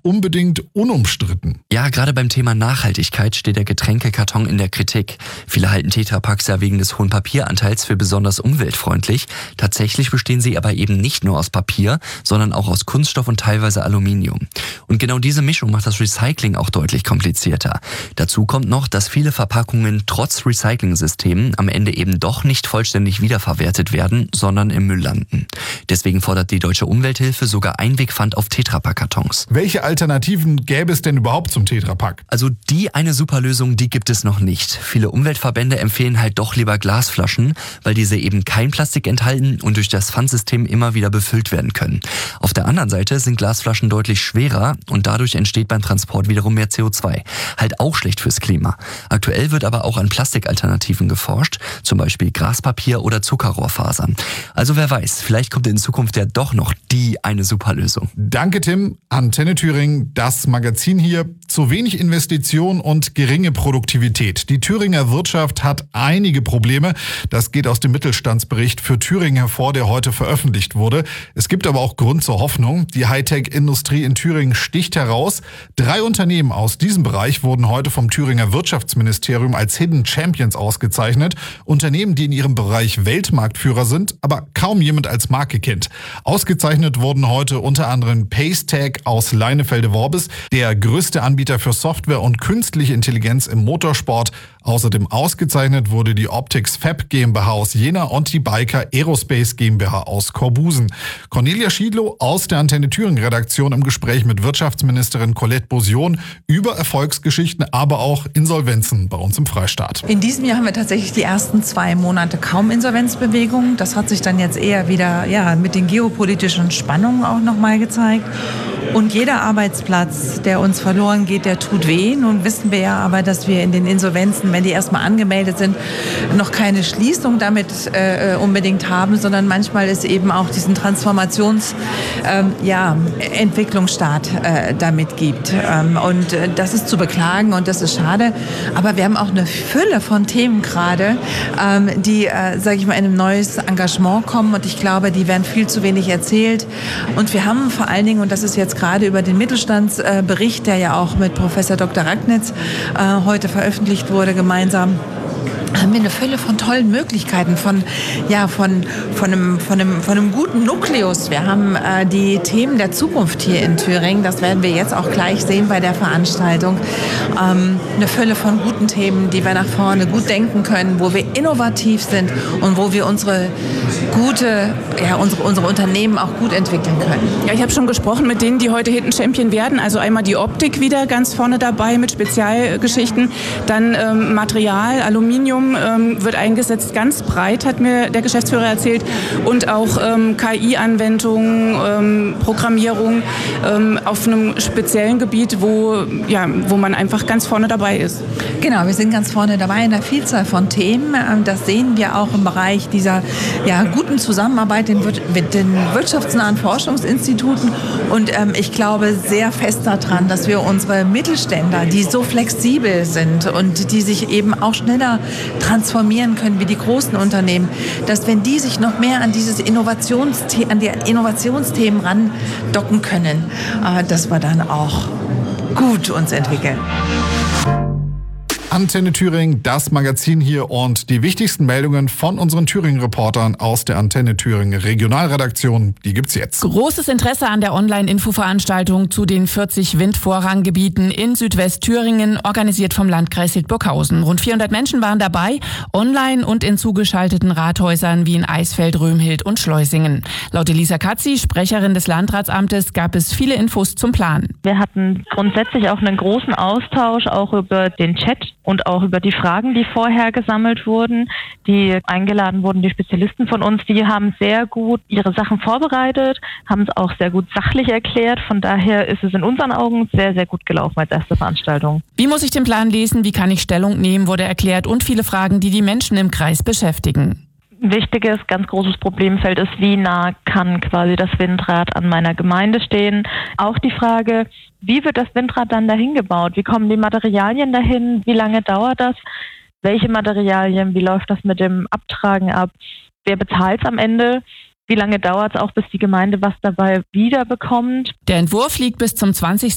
unbedingt unumstritten. Ja, gerade beim Thema Nachhaltigkeit steht der Getränkekarton in der Kritik. Viele halten Tetrapacks ja wegen des hohen Papieranteils für besonders umweltfreundlich. Tatsächlich bestehen sie aber eben nicht nur aus Papier, sondern auch aus Kunststoff und teilweise Aluminium. Und genau diese Mischung macht das Recycling auch deutlich komplizierter. Dazu kommt noch, dass viele Verpackungen trotz Recycling-Systemen am Ende eben doch nicht vollständig wiederverwertet werden, sondern im Müll landen. Deswegen fordert die Deutsche Umwelthilfe sogar Einwegpfand auf Tetrapack-Kartons. Welche Alternativen gäbe es denn überhaupt zum Tetrapack? Also die eine super Lösung, die gibt es noch nicht. Viele Umweltverbände empfehlen halt doch lieber Glasflaschen, weil diese eben kein Plastik enthalten und durch das Pfandsystem immer wieder befüllt werden können. Auf der anderen Seite sind Glasflaschen deutlich schwerer und dadurch entsteht beim Transport wiederum mehr CO2. Halt auch schlecht fürs Klima. Aktuell wird aber auch an Plastikalternativen geforscht, zum Beispiel Graspapier oder Zuckerrohrfasern. Also wer weiß, vielleicht kommt in Zukunft ja doch noch die eine super Lösung. Danke Tim. Antenne Thüringen, das Magazin hier. Zu wenig Investition und geringe Produktivität. Die Thüringer Wirtschaft hat einige Probleme. Das geht aus dem Mittelstandsbericht für Thüringen hervor, der heute veröffentlicht wurde. Es gibt aber auch Grund zur Hoffnung. Die Hightech-Industrie in Thüringen sticht heraus. 3 Unternehmen aus diesem Bereich wurden heute vom Thüringer Wirtschaftsministerium als Hidden Champions ausgezeichnet. Unternehmen, die in ihrem Bereich Weltmarktführer sind, aber kaum jemand als Marke kennt. Ausgezeichnet wurden heute unter anderem Pacetech aus Leinefelde-Worbis, der größte Anbieter für Software und künstliche Intelligenz im Motorsport. Außerdem ausgezeichnet wurde die Optics Fab GmbH aus Jena und die Biker Aerospace GmbH aus Korbusen. Cornelia Schiedlow aus der Antenne Thüringen Redaktion im Gespräch mit Wirtschaftsministerin Colette Bosion über Erfolgsgeschichten, aber auch Insolvenzen bei uns im Freistaat. In diesem Jahr haben wir tatsächlich die ersten 2 Monate kaum Insolvenzbewegungen. Das hat sich dann jetzt eher wieder mit den geopolitischen Spannungen auch nochmal gezeigt. Und jeder Arbeitsplatz, der uns verloren geht, der tut weh. Nun wissen wir ja aber, dass wir in den Insolvenzen, wenn die erstmal angemeldet sind, noch keine Schließung damit unbedingt haben, sondern manchmal ist eben auch diesen Entwicklungsstart damit gibt. Und das ist zu beklagen und das ist schade. Aber wir haben auch eine Fülle von Themen gerade, die, in ein neues Engagement kommen. Und ich glaube, die werden viel zu wenig erzählt. Und wir haben vor allen Dingen, und das ist jetzt gerade über den Mittelstandsbericht, der ja auch mit Professor Dr. Ragnitz heute veröffentlicht wurde, gemeinsam, haben wir eine Fülle von tollen Möglichkeiten, von einem guten Nukleus. Wir haben die Themen der Zukunft hier in Thüringen, das werden wir jetzt auch gleich sehen bei der Veranstaltung. Eine Fülle von guten Themen, die wir nach vorne gut denken können, wo wir innovativ sind und wo wir unsere Unternehmen auch gut entwickeln können. Ja, ich habe schon gesprochen mit denen, die heute Hidden Champion werden. Also einmal die Optik wieder ganz vorne dabei mit Spezialgeschichten, dann Material, Aluminium wird eingesetzt, ganz breit, hat mir der Geschäftsführer erzählt, und auch KI-Anwendungen, Programmierung auf einem speziellen Gebiet, wo man einfach ganz vorne dabei ist. Genau, wir sind ganz vorne dabei in einer Vielzahl von Themen. Das sehen wir auch im Bereich dieser guten Zusammenarbeit mit den wirtschaftsnahen Forschungsinstituten. Und ich glaube sehr fest daran, dass wir unsere Mittelständler, die so flexibel sind und die sich eben auch schneller transformieren können wie die großen Unternehmen, dass wenn die sich noch mehr an die Innovationsthemen randocken können, dass wir dann auch gut uns entwickeln. Antenne Thüringen, das Magazin hier und die wichtigsten Meldungen von unseren Thüringen-Reportern aus der Antenne Thüringen Regionalredaktion, die gibt's jetzt. Großes Interesse an der Online-Infoveranstaltung zu den 40 Windvorranggebieten in Südwestthüringen, organisiert vom Landkreis Hildburghausen. Rund 400 Menschen waren dabei, online und in zugeschalteten Rathäusern wie in Eisfeld, Römhild und Schleusingen. Laut Elisa Katzi, Sprecherin des Landratsamtes, gab es viele Infos zum Plan. Wir hatten grundsätzlich auch einen großen Austausch, auch über den Chat und auch über die Fragen, die vorher gesammelt wurden, die eingeladen wurden, die Spezialisten von uns, die haben sehr gut ihre Sachen vorbereitet, haben es auch sehr gut sachlich erklärt. Von daher ist es in unseren Augen sehr, sehr gut gelaufen als erste Veranstaltung. Wie muss ich den Plan lesen, wie kann ich Stellung nehmen, wurde erklärt, und viele Fragen, die die Menschen im Kreis beschäftigen. Ein wichtiges, ganz großes Problemfeld ist, wie nah kann quasi das Windrad an meiner Gemeinde stehen. Auch die Frage, wie wird das Windrad dann dahin gebaut? Wie kommen die Materialien dahin? Wie lange dauert das? Welche Materialien? Wie läuft das mit dem Abtragen ab? Wer bezahlt es am Ende? Wie lange dauert es auch, bis die Gemeinde was dabei wiederbekommt? Der Entwurf liegt bis zum 20.